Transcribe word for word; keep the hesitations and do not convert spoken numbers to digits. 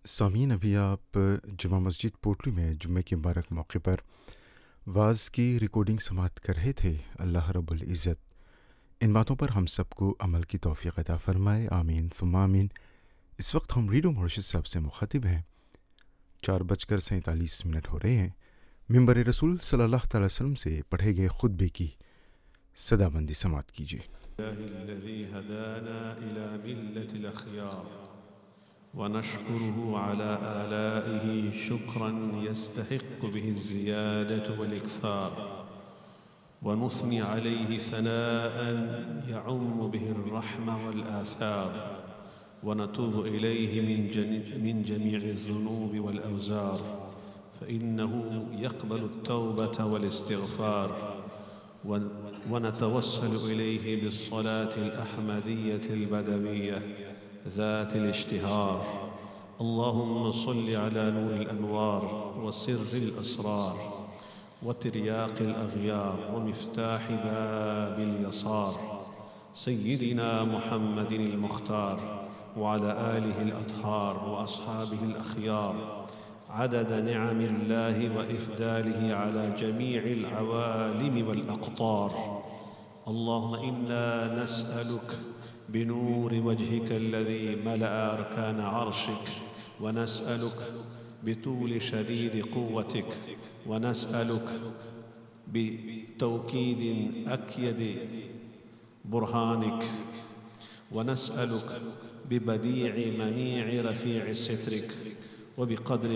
सामीन, अभी आप जुमा मस्जिद पोटली में जुम्मे के मुबारक मौके पर वाज़ की रिकॉर्डिंग समाअत कर रहे थे। अल्लाह रब्बुल इज़्ज़त इन बातों पर हम सबको अमल की तौफ़ीक़ अता फ़रमाए, आमीन सुम्मा आमीन। इस वक्त हम रेडियो मॉरिशस साहब से मुखातिब हैं। चार बजकर सैंतालीस मिनट हो रहे हैं। मिंबर रसूल सल्लल्लाहु अलैहि वसल्लम से पढ़े गए खुतबे की सदाबंदी समाअत कीजिए। ونشكره على آلائه شكرا يستحق به الزيادة والإكثار، ونثني عليه ثناء يعم به الرحمة والآثار، ونتوب إليه من من جميع الذنوب والأوزار، فإنه يقبل التوبة والاستغفار، ونتوسل إليه بالصلاة الأحمدية البدوية ذات الاشتهار. اللهم صل على نور الأنوار وسر الأسرار وترياق الأغيار ومفتاح باب اليسار سيدنا محمد المختار، وعلى آله الأطهار وأصحابه الأخيار، عدد نعم الله وإفداله على جميع العوالم والأقطار. اللهم إنا نسألك بنور وجهك الذي ملأ أركان عرشك، ونسألك بطول شديد قوتك، ونسألك بتوكيد أكيد برهانك، ونسألك ببديع منيع رفيع سترك، وبقدر